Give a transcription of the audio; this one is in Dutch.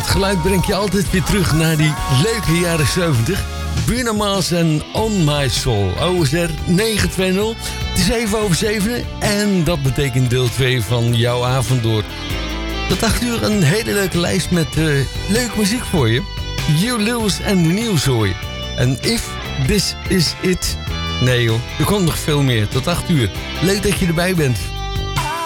Dat geluid brengt je altijd weer terug naar die leuke jaren 70. Bruno Mars en On My Soul. OSR 920. Het is 7:07 en dat betekent deel 2 van jouw avond door. Tot 8 uur een hele leuke lijst met leuke muziek voor je. Hugh Lewis en de Nieuws hoor je. En If This Is It. Nee joh, er komt nog veel meer. Tot 8 uur. Leuk dat je erbij bent.